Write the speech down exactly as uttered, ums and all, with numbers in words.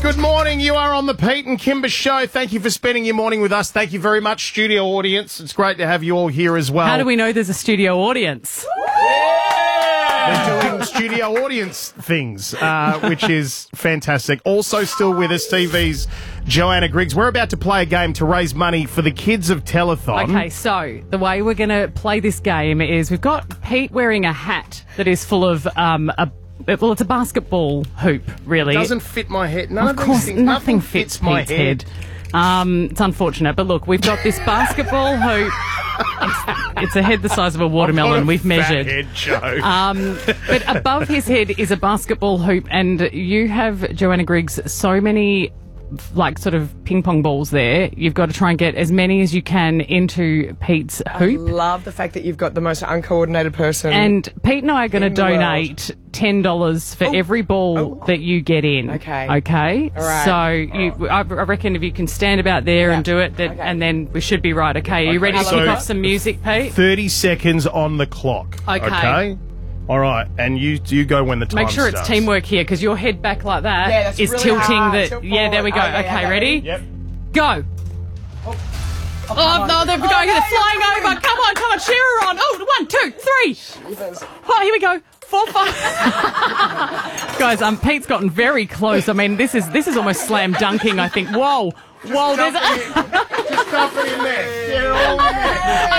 good morning. You are on the Pete and Kimber Show. Thank you for spending your morning with us. Thank you very much, studio audience. It's great to have you all here as well. How do we know there's a studio audience? We're doing studio audience things, uh, which is fantastic. Also still with us, T V's Joanna Griggs. We're about to play a game to raise money for the kids of Telethon. Okay, so the way we're going to play this game is we've got Pete wearing a hat that is full of um, a well, it's a basketball hoop, really. It doesn't fit my head. None of of these course, things, nothing, nothing fits, fits my Pete's head. head. Um, it's unfortunate, but look, we've got this basketball hoop. It's, it's a head the size of a watermelon. We've measured. Fat head, Joe. Um, but above his head is a basketball hoop, and you have, Joanna Griggs, so many like sort of ping pong balls there. You've got to try and get as many as you can into Pete's hoop. I love the fact that you've got the most uncoordinated person. And Pete and I are going to in the world. donate ten dollars for Oh. every ball Oh. that you get in. Okay. Okay? All right. So you, I, I reckon if you can stand about there Yeah. and do it, that, Okay. and then we should be right. Okay, are you ready to So- kick off some music, Pete? thirty seconds on the clock. Okay. Okay? All right. And you you go when the time Make sure it's starts. teamwork here, because your head back like that Yeah, that's is really tilting hard. the... Tilt Yeah, there we go. forward. Okay, Okay, okay. ready? Yep. Go. Oh, no, they're going, they're flying over. Come on, come on, cheer her on. Oh, one, two, three. Oh, here we go. Four, five. Guys, um, Pete's gotten very close. I mean, this is this is almost slam dunking, I think. Whoa. Whoa, there's... Just stuff it in there. Get it all in there.